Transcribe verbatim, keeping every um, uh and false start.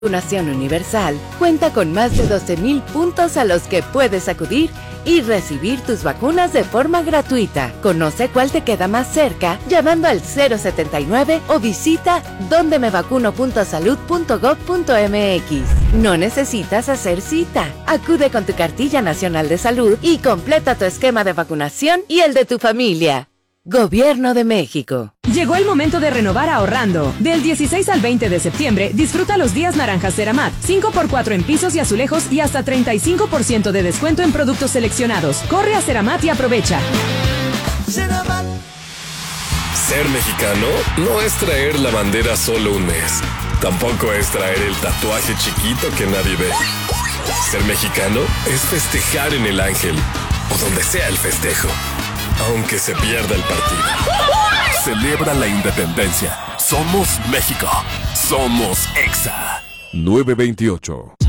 Vacunación Universal cuenta con más de doce mil puntos a los que puedes acudir y recibir tus vacunas de forma gratuita. Conoce cuál te queda más cerca llamando al cero setenta y nueve o visita donde me vacuno punto salud punto gob punto mx. No necesitas hacer cita. Acude con tu cartilla nacional de salud y completa tu esquema de vacunación y el de tu familia. Gobierno de México. Llegó el momento de renovar ahorrando. Del dieciséis al veinte de septiembre, disfruta los días naranjas Ceramat, cinco por cuatro en pisos y azulejos y hasta treinta y cinco por ciento de descuento en productos seleccionados. Corre a Ceramat y aprovecha. Ceramat. Ser mexicano no es traer la bandera solo un mes. Tampoco es traer el tatuaje chiquito que nadie ve. Ser mexicano es festejar en el Ángel o donde sea el festejo, aunque se pierda el partido. Celebra la independencia. Somos México. Somos Exa. nueve veintiocho.